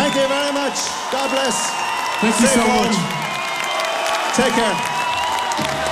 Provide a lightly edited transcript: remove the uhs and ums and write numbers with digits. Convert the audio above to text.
Thank you very much. God bless. Thank you Safe so home. much. Take care.